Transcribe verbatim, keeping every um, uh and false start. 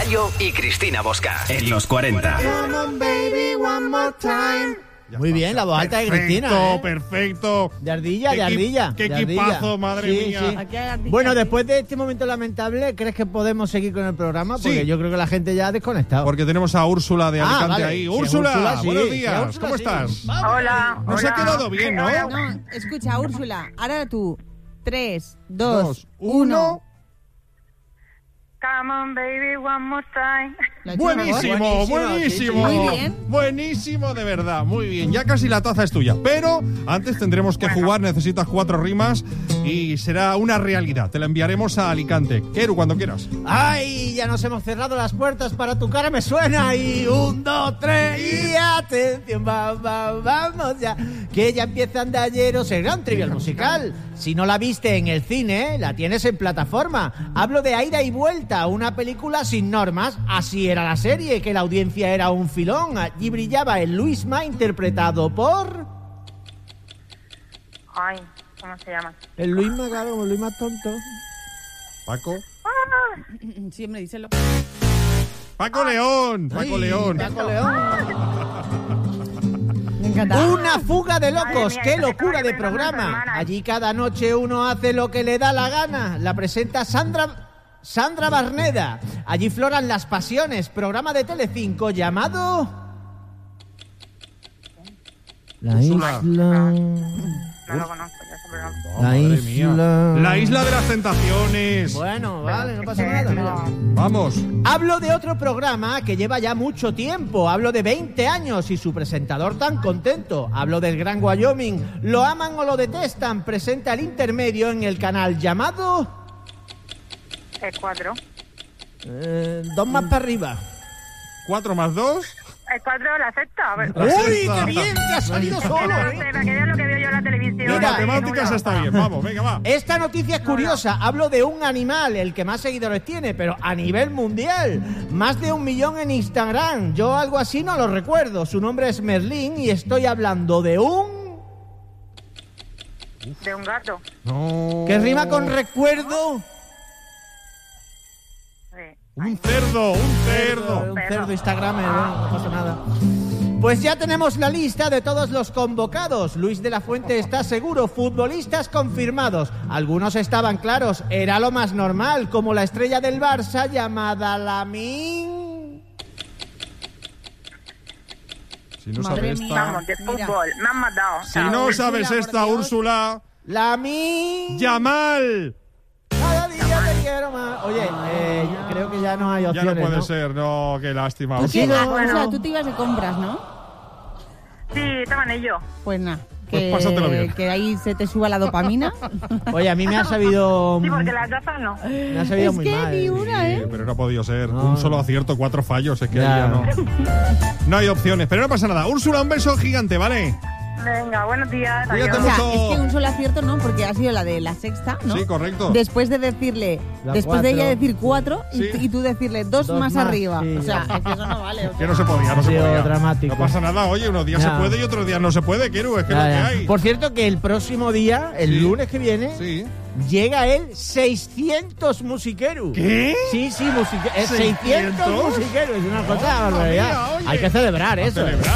Bayo y Cristina Bosca. En los cuarenta. Come on, baby, one more time. Ya Muy está. bien, la voz alta de Cristina, Perfecto, ¿eh? perfecto. De ardilla, Qué de equi- ardilla. qué de ardilla. equipazo, madre Sí, mía. sí. Aquí hay ardilla. Bueno, después de este momento lamentable, ¿crees que podemos seguir con el programa? Porque Sí. yo creo que la gente ya ha desconectado. Porque tenemos a Úrsula de Ah, Alicante vale. ahí. Sí, Úrsula, Úrsula, sí. buenos Sí, días. Úrsula, ¿Cómo sí. estás? Hola. Nos hola. ha quedado bien, ¿no? Hola. No, escucha, Úrsula, ahora tú. Tres, dos, Dos, uno. uno. Come on, baby, one more time. Lo ha hecho mejor. Buenísimo, Buenísimo, buenísimo. sí, sí. Muy bien. Buenísimo, de verdad. Muy bien. Ya casi la taza es tuya. Pero antes tendremos que jugar. Necesitas cuatro rimas y será una realidad. Te la enviaremos a Alicante. Keru, cuando quieras. ¡Ay! Ya nos hemos cerrado las puertas para tu cara, me suena. Y un, dos, tres, y atención, va, va, vamos ya. Que ya empieza Andalleros, el gran trivial musical. Si no la viste en el cine, la tienes en plataforma. Hablo de Aida y Vuelta, una película sin normas. Así era la serie, que la audiencia era un filón. Allí brillaba el Luisma, interpretado por... Ay, ¿cómo se llama? El Luisma, claro, como el Luisma tonto. Paco. Sí, hombre, díselo. Paco León. Paco Ay, León. Paco León. Me encanta. Una fuga de locos, Madre mía, qué esto que locura estaba de inventando programa. tu hermana. Allí cada noche uno hace lo que le da la gana. La presenta Sandra Sandra Barneda. Allí floran las pasiones, programa de Telecinco llamado La Úrsula. Isla. No lo conozco, ya ese programa. Oh, La madre isla. mía. La isla de las tentaciones. Bueno, vale, no pasa Eh, nada. no. mira. Vamos. Hablo de otro programa que lleva ya mucho tiempo. Hablo de veinte años y su presentador tan contento. Hablo del Gran Wyoming. Lo aman o lo detestan. Presenta el intermedio en el canal llamado... Es cuatro. Eh, dos más para arriba. Cuatro más dos. Es cuatro la sexta. A ver. La ¡Uy, sexta. qué bien! ¡Te has salido Que solo! no lo ¿eh? sé, para que veas lo que veo yo en la televisión. De Mira, matemáticas Una. está bien. Vamos, venga, va. Esta noticia es curiosa. Hablo de un animal, el que más seguidores tiene, pero a nivel mundial. Más de un millón en Instagram. Yo algo así no lo recuerdo. Su nombre es Merlín y estoy hablando de un... De un gato. No. ¿Qué rima con recuerdo? Sí. Un cerdo, un cerdo. Un cerdo Instagramer, bueno, no pasa nada. Pues ya tenemos la lista de todos los convocados. Luis de la Fuente está seguro, futbolistas confirmados. Algunos estaban claros, era lo más normal, como la estrella del Barça llamada Lamine. Si no Madre sabes mía. esta. Vamos, de Mira. fútbol. Me han matado. Si no Úrsula, sabes por esta, Dios. Úrsula. Lamine. Yamal. Cada día te quiero más. Oye, eh, yo creo que ya no hay Ya opciones, no puede ¿no? ser, no, qué lástima. Tú, Sí, te- no, ah, bueno. Úrsula, tú te ibas de compras, ¿no? Sí, estaban ellos. Pues nada. Pues Que, pásatelo bien. que ahí se te suba la dopamina. Oye, a mí me ha sabido... Sí, porque las gafas no. Me ha sabido Es muy que mal. ni una, Sí, ¿eh? pero no ha podido ser. No. Un solo acierto, cuatro fallos. Es que Ya. ahí ya no. No hay opciones, pero no pasa nada. Úrsula, un beso gigante, ¿vale? Venga, buenos días. Cuídate adiós. O sea, mucho. es que un solo acierto no, porque ha sido la de la sexta, ¿no? Sí, correcto. Después de decirle, La después de cuatro. ella decir cuatro y, Sí. y tú decirle dos, Dos más, más, arriba. sí, o sea, ya. es que eso no vale. o sea. Que no se podía, no Ha se sido podía. dramático. No pasa nada, oye, unos días Ya. se puede y otros días no se puede, Keru, es que Ya, es lo ya. que hay. Por cierto, que el próximo día, el Sí. lunes que viene, Sí. llega el seiscientos musiqueru. ¿Qué? Sí, sí, musique- eh, ¿seiscientos? seiscientos musiqueru. Es una cosa Mamma barbaridad. mía, oye. Hay que celebrar A eso. celebrar.